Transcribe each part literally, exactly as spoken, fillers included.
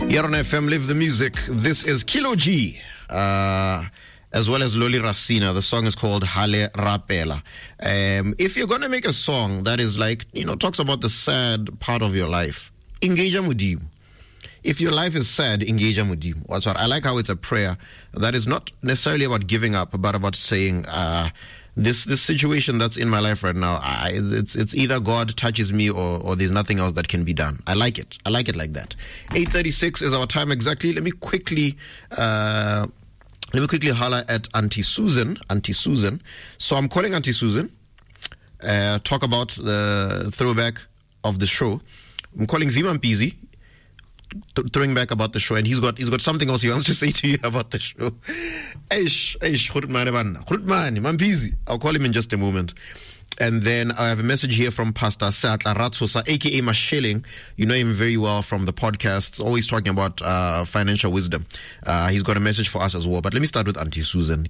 Here on F M, Live the Music. This is Kilo G, uh, as well as Loli Racina. The song is called Hale Rapela. Um, if you're going to make a song that is like, you know, talks about the sad part of your life, engage Mudim. If your life is sad, engage Mudim. That's what I like, how it's a prayer that is not necessarily about giving up, but about saying, uh, This this situation that's in my life right now, I, it's it's either God touches me or, or there's nothing else that can be done. I like it. I like it like that. eight thirty-six is our time exactly. Let me quickly uh, let me quickly holler at Auntie Susan. Auntie Susan. So I'm calling Auntie Susan. Uh, talk about the throwback of the show. I'm calling Vima Mpizi. Th- throwing back about the show, and he's got he's got something else he wants to say to you about the show. Eish, eish, Mpizi. I'll call him in just a moment. And then I have a message here from Pastor Satla Ratsosa, aka Masheling. You know him very well from the podcast, always talking about uh, financial wisdom. Uh, he's got a message for us as well. But let me start with Auntie Susan.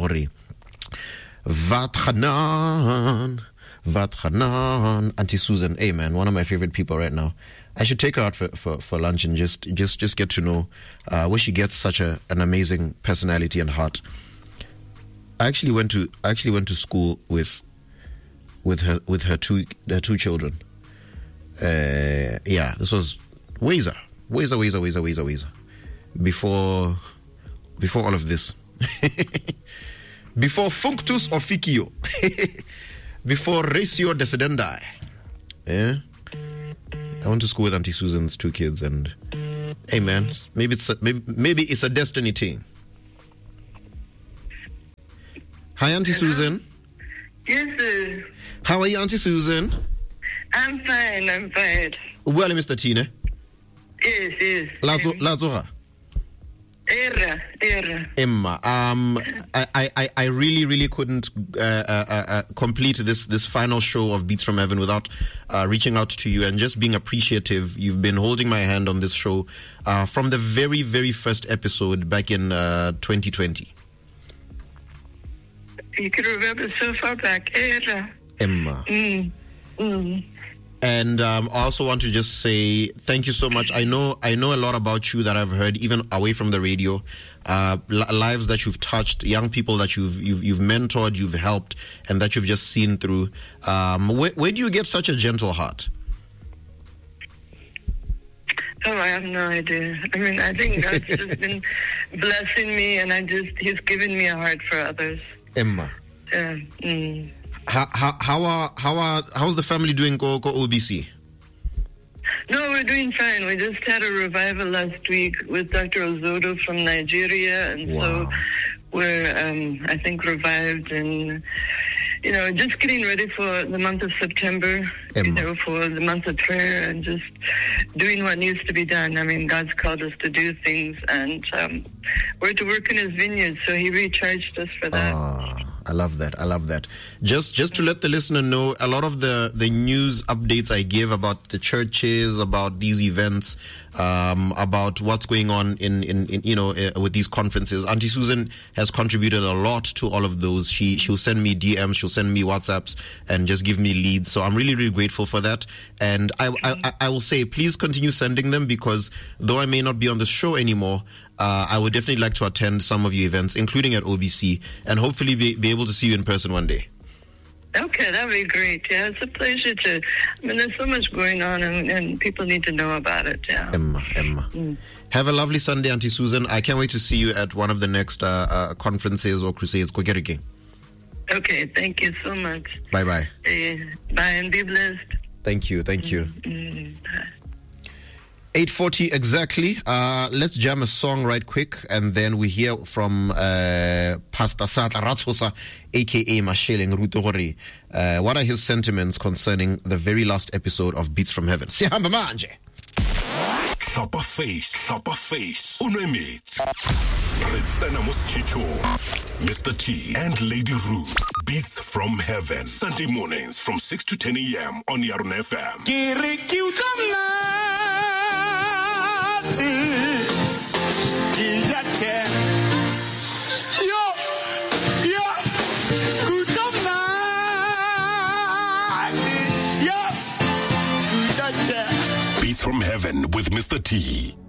Wat Hanan, Wat Hanan. Auntie Susan, hey man, one of my favorite people right now. I should take her out for, for, for lunch and just just just get to know uh, where she gets such a an amazing personality and heart. I actually went to I actually went to school with with her with her two her two children. Uh, yeah, this was Wazer, Wazer, Wazer, Wazer, Wazer, Wazer. Before before all of this, before Functus Officio, before Ratio Decidendi. Yeah. I went to school with Auntie Susan's two kids, and hey, man, maybe it's a, maybe maybe it's a destiny thing. Hi, Auntie Hello. Susan. Yes, sir. How are you, Auntie Susan? I'm fine. I'm fine. Well, Mister Tina. Yes, yes. Lazo, Lazo. Era, era. Emma, um, I, I, I really, really couldn't uh, uh, uh, complete this this final show of Beats from Heaven without uh, reaching out to you and just being appreciative. You've been holding my hand on this show uh, from the very, very first episode back in uh, twenty twenty. You can remember so far back, era. Emma. Mm. Mm. And um, I also want to just say thank you so much. I know I know a lot about you that I've heard even away from the radio, uh, li- lives that you've touched, young people that you've, you've you've mentored, you've helped, and that you've just seen through. Um, where, where do you get such a gentle heart? Oh, I have no idea. I mean, I think God's just been blessing me, and I just He's given me a heart for others. Emma. Yeah. Mm. How how how are how are how's the family doing? Go go O B C. No, we're doing fine. We just had a revival last week with Doctor Ozodo from Nigeria, and wow. so we're um, I think revived and you know just getting ready for the month of September. Emma. You know, for the month of prayer and just doing what needs to be done. I mean, God's called us to do things, and um, we're to work in His vineyard, so He recharged us for that. Ah. I love that. I love that. Just just to let the listener know, a lot of the, the news updates I give about the churches, about these events, um, about what's going on in, in, in you know, uh, with these conferences. Auntie Susan has contributed a lot to all of those. She, she'll send me D Ms, she'll send me WhatsApps and just give me leads. So I'm really, really grateful for that. And I, I, I will say, please continue sending them because though I may not be on the show anymore, Uh, I would definitely like to attend some of your events, including at O B C, and hopefully be, be able to see you in person one day. Okay, that would be great. Yeah, it's a pleasure to. I mean, there's so much going on, and, and people need to know about it. Yeah. Emma, Emma. Mm. Have a lovely Sunday, Auntie Susan. I can't wait to see you at one of the next uh, uh, conferences or crusades. Okay, thank you so much. Bye-bye. Uh, bye, and be blessed. Thank you, thank you. Mm-hmm. Bye. eight forty exactly. Uh, let's jam a song right quick, and then we hear from uh, Pastor Satla Ratsosa, a k a. Masheling Rutogori. Uh, what are his sentiments concerning the very last episode of Beats from Heaven? Sihamba manje. Hlapa face, hlapa face. Unwemit. Retsena Moschicho. Mister T and Lady Ruth. Beats from Heaven. Sunday mornings from six to ten a.m. on Yarun F M. Beats from Heaven with Mister T.